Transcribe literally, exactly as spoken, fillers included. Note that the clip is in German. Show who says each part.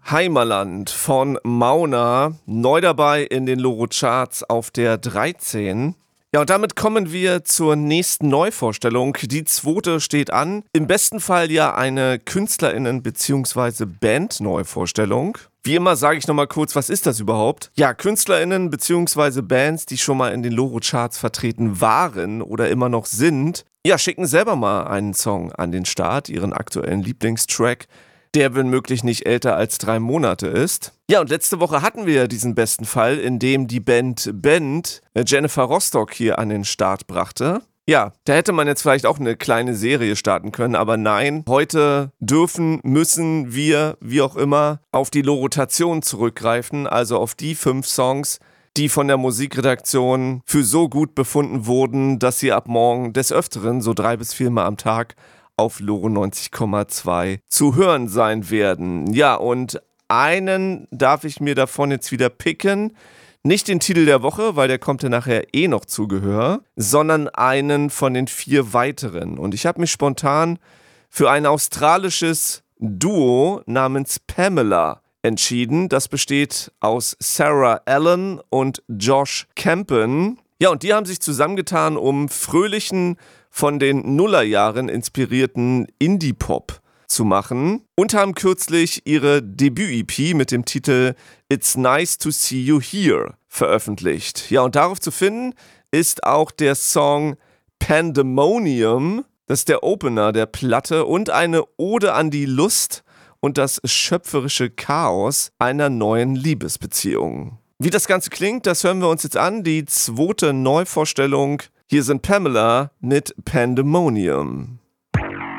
Speaker 1: Heimerland von Mauna, neu dabei in den Loro-Charts auf der dreizehn. Ja, und damit kommen wir zur nächsten Neuvorstellung. Die zweite steht an. Im besten Fall ja eine KünstlerInnen- bzw. Band-Neuvorstellung. Wie immer sage ich nochmal kurz, was ist das überhaupt? Ja, KünstlerInnen bzw. Bands, die schon mal in den Loro-Charts vertreten waren oder immer noch sind, ja, schicken selber mal einen Song an den Start, ihren aktuellen Lieblingstrack, der wenn möglich nicht älter als drei Monate ist. Ja, und letzte Woche hatten wir ja diesen besten Fall, in dem die Band Bend Jennifer Rostock hier an den Start brachte. Ja, da hätte man jetzt vielleicht auch eine kleine Serie starten können, aber nein, heute dürfen, müssen wir, wie auch immer, auf die Lorotation zurückgreifen, also auf die fünf Songs, die von der Musikredaktion für so gut befunden wurden, dass sie ab morgen des Öfteren, so drei bis viermal am Tag, auf Loro neunzig Komma zwei zu hören sein werden. Ja, und einen darf ich mir davon jetzt wieder picken. Nicht den Titel der Woche, weil der kommt ja nachher eh noch zu Gehör, sondern einen von den vier weiteren. Und ich habe mich spontan für ein australisches Duo namens Pamela entschieden. Das besteht aus Sarah Allen und Josh Campen. Ja, und die haben sich zusammengetan, um fröhlichen, von den Nullerjahren inspirierten Indie-Pop zu machen und haben kürzlich ihre Debüt-E P mit dem Titel It's Nice to See You Here veröffentlicht. Ja, und darauf zu finden ist auch der Song Pandemonium, das ist der Opener der Platte und eine Ode an die Lust und das schöpferische Chaos einer neuen Liebesbeziehung. Wie das Ganze klingt, das hören wir uns jetzt an. Die zweite Neuvorstellung. Hier sind Pamela mit Pandemonium.